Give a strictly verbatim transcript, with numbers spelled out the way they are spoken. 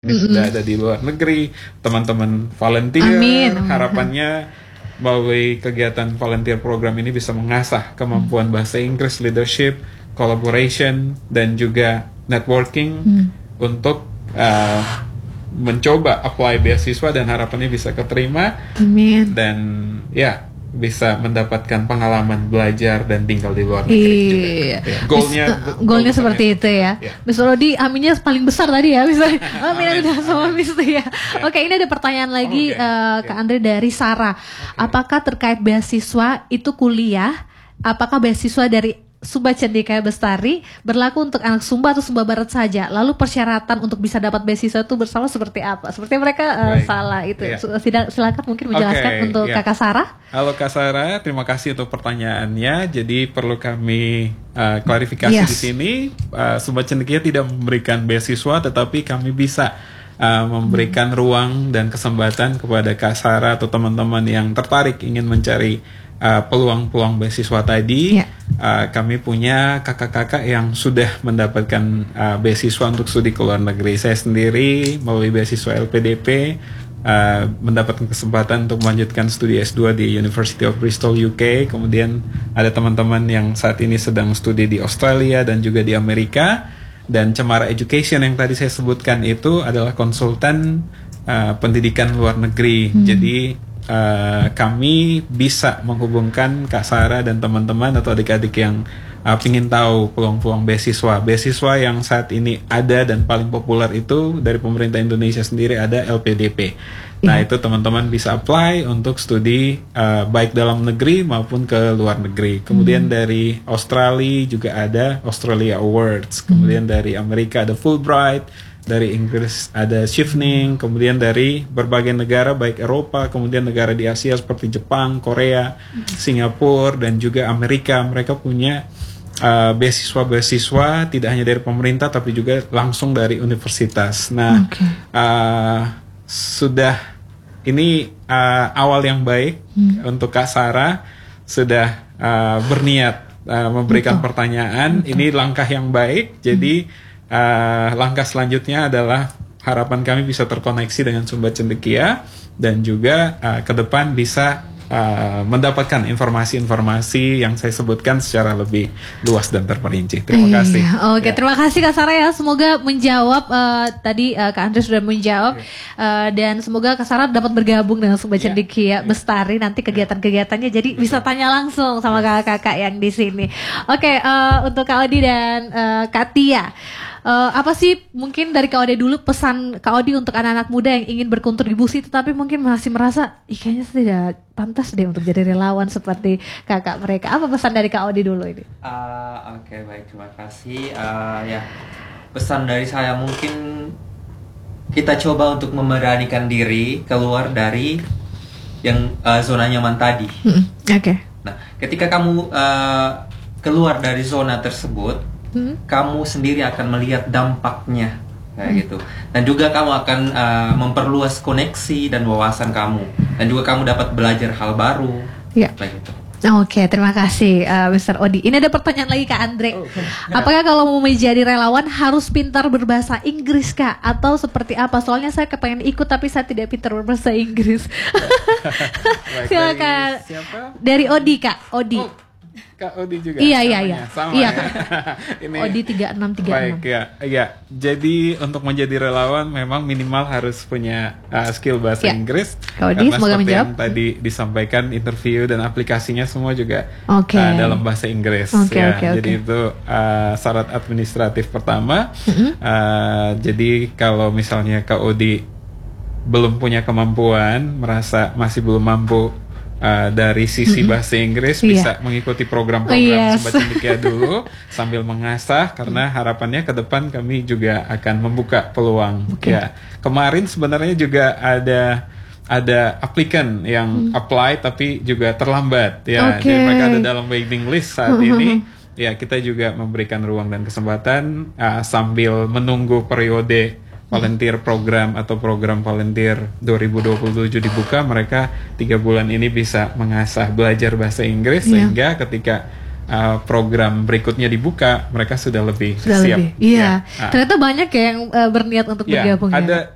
Ini Mm-mm. sudah ada di luar negeri, teman-teman volunteer. Amin. Harapannya melalui kegiatan volunteer program ini bisa mengasah kemampuan bahasa Inggris, leadership, collaboration, dan juga networking Hmm. untuk uh, mencoba apply beasiswa dan harapannya bisa keterima Amin. dan ya bisa mendapatkan pengalaman belajar dan tinggal di luar negeri Iya. juga. Ya, goalnya, Mis- uh, goalnya seperti itu ya. Ya. Mister Rodi, aminnya paling besar tadi ya, bisa. Amin, Amin. udah sama Mister ya. Ya. Oke, ini ada pertanyaan lagi Oke. uh, ke Ya. Andre dari Sarah. Apakah terkait beasiswa itu kuliah? Apakah beasiswa dari Sumba Cendekia Bestari berlaku untuk anak Sumba atau Sumba Barat saja? Lalu persyaratan untuk bisa dapat beasiswa itu bersama seperti apa? Seperti mereka uh, Baik. salah itu. Ya. Su- sida- Silakan mungkin menjelaskan Oke, untuk ya. Kakak Sarah. Halo Kak Sarah, terima kasih untuk pertanyaannya. Jadi perlu kami uh, klarifikasi Yes. di sini. Uh, Sumba Cendekia tidak memberikan beasiswa, tetapi kami bisa uh, memberikan ruang dan kesempatan kepada Kak Sarah atau teman-teman yang tertarik ingin mencari uh, peluang-peluang beasiswa tadi. Ya. Uh, kami punya kakak-kakak yang sudah mendapatkan uh, beasiswa untuk studi ke luar negeri. Saya sendiri melalui beasiswa L P D P uh, mendapatkan kesempatan untuk melanjutkan studi S dua di University of Bristol U K. Kemudian ada teman-teman yang saat ini sedang studi di Australia dan juga di Amerika. Dan Cemara Education yang tadi saya sebutkan itu adalah konsultan uh, pendidikan luar negeri. Hmm. Jadi uh, kami bisa menghubungkan Kak Sarah dan teman-teman atau adik-adik yang uh, ingin tahu peluang-peluang beasiswa. Beasiswa yang saat ini ada dan paling populer itu dari pemerintah Indonesia sendiri ada L P D P. Nah, Iya. itu teman-teman bisa apply untuk studi uh, baik dalam negeri maupun ke luar negeri. Kemudian dari Australia juga ada Australia Awards. Kemudian dari Amerika ada Fulbright. Dari Inggris ada Chevening. Kemudian dari berbagai negara baik Eropa, kemudian negara di Asia seperti Jepang, Korea, Singapura, dan juga Amerika. Mereka punya uh, beasiswa-beasiswa tidak hanya dari pemerintah tapi juga langsung dari universitas. Nah, Oke. uh, sudah ini uh, awal yang baik untuk Kak Sarah sudah uh, berniat uh, memberikan Betul. pertanyaan. Ini langkah yang baik. Jadi uh, langkah selanjutnya adalah harapan kami bisa terkoneksi dengan Sumba Cendekia dan juga uh, ke depan bisa uh, mendapatkan informasi-informasi yang saya sebutkan secara lebih luas dan terperinci. Terima Iya, kasih. Oke, Ya. terima kasih Kak Sarah ya. Semoga menjawab eh, tadi eh, Kak Andre sudah menjawab eh, dan semoga Kak Sarah dapat bergabung dengan Sumba Ya, Cendekia ya. Bestari nanti kegiatan-kegiatannya jadi bisa tanya langsung sama kakak-kakak yang di sini. Oke, eh, untuk Kak Odi dan eh, Kak Tia. Eh, apa sih mungkin dari Kak Odi dulu pesan Kak Odi untuk anak-anak muda yang ingin berkontribusi tetapi mungkin masih merasa Ih, kayaknya saya tidak pantas deh untuk jadi relawan seperti kakak mereka. Apa pesan dari Kak Odi dulu ini? Ah, Oke, baik, terima kasih. Ah, ya, pesan dari saya mungkin kita coba untuk memberanikan diri keluar dari yang ah, zona nyaman tadi. Mm-mm. Oke. Nah, ketika kamu ah, keluar dari zona tersebut, Mm-mm. kamu sendiri akan melihat dampaknya kayak gitu. Dan juga kamu akan ah, memperluas koneksi dan wawasan kamu. Dan juga kamu dapat belajar hal baru. Iya. Kayak gitu. Oke, terima kasih uh, Mister Odi. Ini ada pertanyaan lagi Kak Andre. Apakah kalau mau menjadi relawan harus pintar berbahasa Inggris Kak? Atau seperti apa? Soalnya saya kepengen ikut tapi saya tidak pintar berbahasa Inggris. Baik, Silakan. dari siapa? Dari Odi Kak, Odi. Oh, Kak Odi juga. Iya, iya, namanya? iya. Sama Iya, ya. Kak. Ini Odi tiga enam tiga baik enam. ya. Ya. Jadi untuk menjadi relawan memang minimal harus punya uh, skill bahasa Ya. Inggris. Kak Odi, Karena semoga seperti menjawab. yang tadi disampaikan interview dan aplikasinya semua juga Oke. uh, dalam bahasa Inggris. Oke, ya. oke, Jadi oke. itu uh, syarat administratif pertama. Mm-hmm. Uh, jadi kalau misalnya Kak Odi belum punya kemampuan, merasa masih belum mampu Uh, dari sisi bahasa Inggris, Iya. bisa mengikuti program-program Yes. Sumba Cendekia dulu sambil mengasah karena harapannya ke depan kami juga akan membuka peluang. Oke. Ya, kemarin sebenarnya juga ada ada applicant yang apply tapi juga terlambat ya. Oke. Jadi mereka ada dalam waiting list saat ini. Ya, kita juga memberikan ruang dan kesempatan uh, sambil menunggu periode volunteer program atau program volunteer dua ribu dua puluh tujuh dibuka, mereka tiga bulan ini bisa mengasah belajar bahasa Inggris Iya. sehingga ketika uh, program berikutnya dibuka mereka sudah lebih Sudah siap. lebih. Iya. Ya. Ah. Ternyata banyak ya yang uh, berniat untuk Ya, bergabung ya. ada